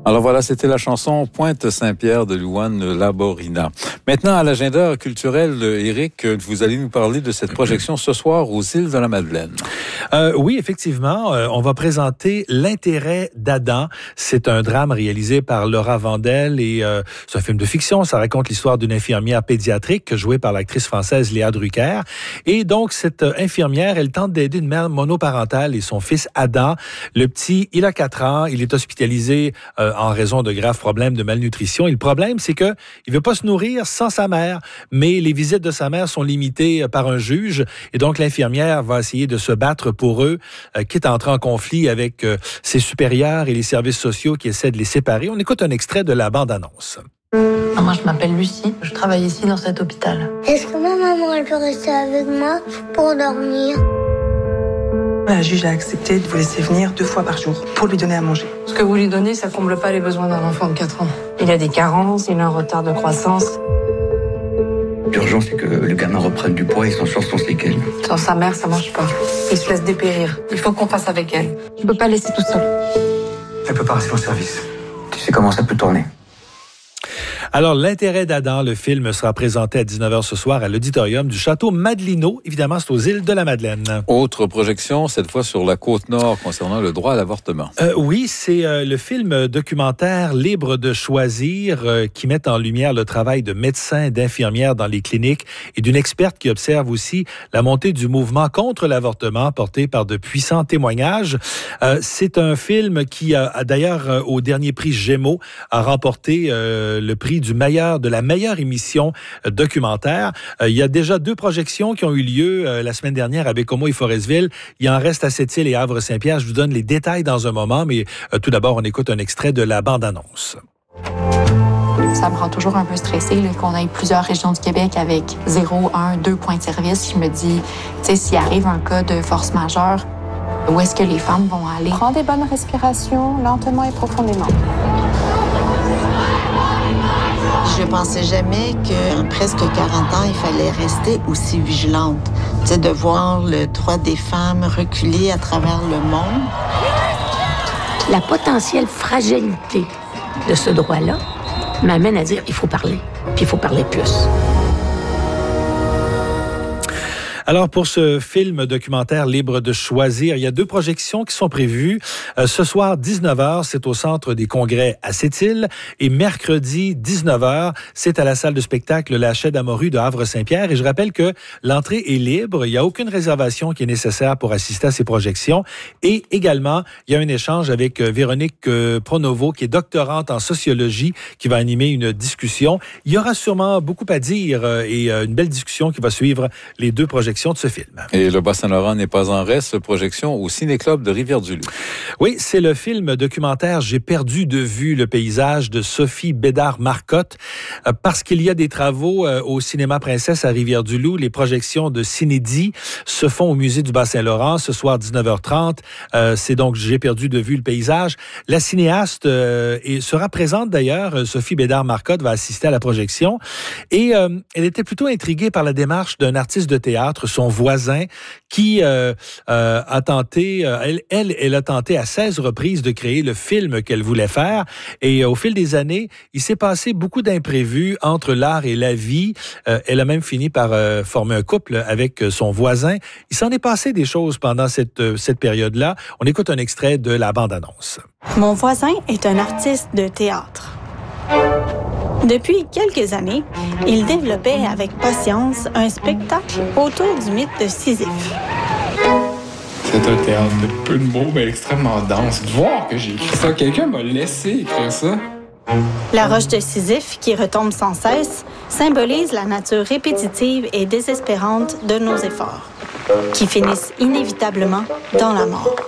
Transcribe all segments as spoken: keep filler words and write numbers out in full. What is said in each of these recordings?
Alors voilà, c'était la chanson Pointe-Saint-Pierre de Louane Laborina. Maintenant, à l'agenda culturel, Éric, vous allez nous parler de cette projection ce soir aux Îles de la Madeleine. Euh, oui, effectivement, euh, on va présenter L'intérêt d'Adam. C'est un drame réalisé par Laura Vandel et euh, c'est un film de fiction. Ça raconte l'histoire d'une infirmière pédiatrique jouée par l'actrice française Léa Drucker. Et donc, cette infirmière, elle tente d'aider une mère monoparentale et son fils Adam. Le petit, il a quatre ans, il est hospitalisé euh, en raison de graves problèmes de malnutrition. Et le problème, c'est que il veut pas se nourrir sans sa mère, mais les visites de sa mère sont limitées par un juge. Et donc, l'infirmière va essayer de se battre pour eux, euh, quitte à entrer en conflit avec euh, ses supérieurs et les services sociaux qui essaient de les séparer. On écoute un extrait de la bande-annonce. Moi, je m'appelle Lucie. Je travaille ici dans cet hôpital. Est-ce que ma maman, elle peut rester avec moi pour dormir? La juge a accepté de vous laisser venir deux fois par jour pour lui donner à manger. Ce que vous lui donnez, ça comble pas les besoins d'un enfant de quatre ans. Il a des carences, il a un retard de croissance. L'urgence, c'est que le gamin reprenne du poids et s'en sorte sans séquelles. Sans sa mère, ça marche pas. Il se laisse dépérir. Il faut qu'on fasse avec elle. Je peux pas laisser tout seul. Elle peut pas rester au service. Tu sais comment ça peut tourner. Alors, L'intérêt d'Adam, le film sera présenté à dix-neuf heures ce soir à l'auditorium du Château Madelino. Évidemment, c'est aux Îles de la Madeleine. Autre projection, cette fois sur la Côte-Nord, concernant le droit à l'avortement. Euh, oui, c'est euh, le film documentaire Libre de choisir euh, qui met en lumière le travail de médecins, d'infirmières dans les cliniques et d'une experte qui observe aussi la montée du mouvement contre l'avortement porté par de puissants témoignages. Euh, c'est un film qui, a, a d'ailleurs, euh, au dernier prix Gémeaux, a remporté euh, le prix du meilleur, de la meilleure émission euh, documentaire. Euh, il y a déjà deux projections qui ont eu lieu euh, la semaine dernière à Bécomo et Forestville. Il en reste à Sept-Îles et Havre-Saint-Pierre. Je vous donne les détails dans un moment, mais euh, tout d'abord, on écoute un extrait de la bande-annonce. Ça me rend toujours un peu stressée là, qu'on ait plusieurs régions du Québec avec zéro, un, deux points de service. Je me dis, tu sais, s'il arrive un cas de force majeure, où est-ce que les femmes vont aller? Prends des bonnes respirations, lentement et profondément. Je pensais jamais qu'en presque quarante ans, il fallait rester aussi vigilante. Tu sais, de voir le droit des femmes reculer à travers le monde. La potentielle fragilité de ce droit-là m'amène à dire il faut parler, puis il faut parler plus. Alors, pour ce film documentaire Libre de choisir, il y a deux projections qui sont prévues. Euh, ce soir, dix-neuf heures, c'est au Centre des congrès à Sept-Îles. Et mercredi, dix-neuf heures, c'est à la salle de spectacle La Chaie d'Amorue de Havre-Saint-Pierre. Et je rappelle que l'entrée est libre. Il n'y a aucune réservation qui est nécessaire pour assister à ces projections. Et également, il y a un échange avec Véronique Pronovo, qui est doctorante en sociologie, qui va animer une discussion. Il y aura sûrement beaucoup à dire et une belle discussion qui va suivre les deux projections de ce film. Et le Bas-Saint-Laurent n'est pas en reste, projection au Ciné-Club de Rivière-du-Loup. Oui, c'est le film documentaire « J'ai perdu de vue le paysage » de Sophie Bédard-Marcotte. Euh, parce qu'il y a des travaux euh, au Cinéma Princesse à Rivière-du-Loup, les projections de Cinédie se font au Musée du Bas-Saint-Laurent ce soir dix-neuf heures trente. Euh, c'est donc « J'ai perdu de vue le paysage ». La cinéaste euh, et sera présente d'ailleurs. Sophie Bédard-Marcotte va assister à la projection. Et euh, elle était plutôt intriguée par la démarche d'un artiste de théâtre, son voisin, qui euh, euh, a tenté, euh, elle, elle, elle a tenté à seize reprises de créer le film qu'elle voulait faire. Et euh, au fil des années, il s'est passé beaucoup d'imprévus entre l'art et la vie. Euh, elle a même fini par euh, former un couple avec son voisin. Il s'en est passé des choses pendant cette, euh, cette période-là. On écoute un extrait de la bande-annonce. Mon voisin est un artiste de théâtre. Depuis quelques années, il développait avec patience un spectacle autour du mythe de Sisyphe. C'est un théâtre de peu de mots, mais extrêmement dense. Voir que j'ai écrit ça, quelqu'un m'a laissé écrire ça. La roche de Sisyphe, qui retombe sans cesse, symbolise la nature répétitive et désespérante de nos efforts, qui finissent inévitablement dans la mort.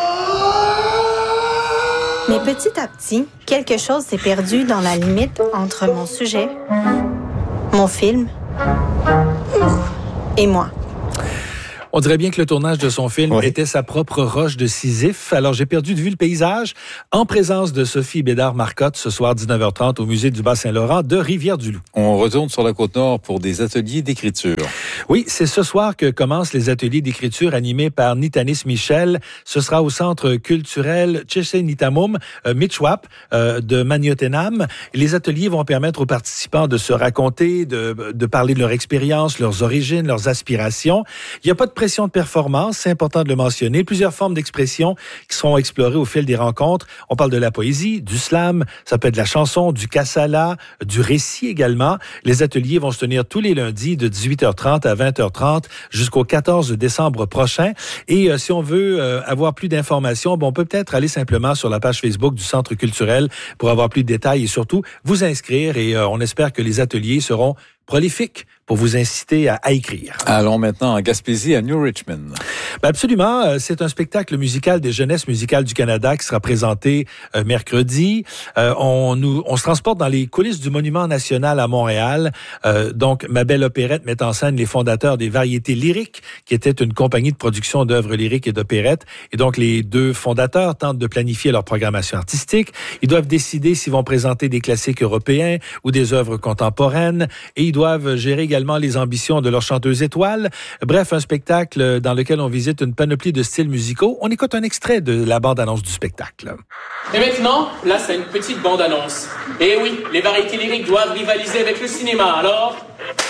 Mais petit à petit, quelque chose s'est perdu dans la limite entre mon sujet, mon film et moi. On dirait bien que le tournage de son film oui. était sa propre roche de Sisyphe. Alors, j'ai perdu de vue le paysage en présence de Sophie Bédard-Marcotte ce soir dix-neuf heures trente au musée du Bas-Saint-Laurent de Rivière-du-Loup. On retourne sur la Côte-Nord pour des ateliers d'écriture. Oui, c'est ce soir que commencent les ateliers d'écriture animés par Nitanis Michel. Ce sera au Centre culturel Chichen-Itamum, euh, Michwap, euh, de Maniotenam. Les ateliers vont permettre aux participants de se raconter, de, de parler de leur expérience, leurs origines, leurs aspirations. Il n'y a pas de pression de performance, c'est important de le mentionner. Plusieurs formes d'expression qui seront explorées au fil des rencontres. On parle de la poésie, du slam, ça peut être de la chanson, du kassala, du récit également. Les ateliers vont se tenir tous les lundis de dix-huit heures trente à vingt heures trente jusqu'au quatorze décembre prochain. Et euh, si on veut euh, avoir plus d'informations, bon, on peut peut-être aller simplement sur la page Facebook du Centre culturel pour avoir plus de détails et surtout vous inscrire. Et euh, on espère que les ateliers seront prolifiques pour vous inciter à, à écrire. Allons maintenant en Gaspésie, à New Richmond. Ben absolument. C'est un spectacle musical des Jeunesses musicales du Canada qui sera présenté euh, mercredi. Euh, on, nous, on se transporte dans les coulisses du Monument national à Montréal. Euh, donc, Ma Belle Opérette met en scène les fondateurs des Variétés lyriques, qui était une compagnie de production d'œuvres lyriques et d'opérettes. Et donc, les deux fondateurs tentent de planifier leur programmation artistique. Ils doivent décider s'ils vont présenter des classiques européens ou des œuvres contemporaines. Et ils doivent gérer également les ambitions de leur chanteuse étoile. Bref, un spectacle dans lequel on visite une panoplie de styles musicaux. On écoute un extrait de la bande-annonce du spectacle. Et maintenant, place à une petite bande-annonce. Et oui, les variétés lyriques doivent rivaliser avec le cinéma, alors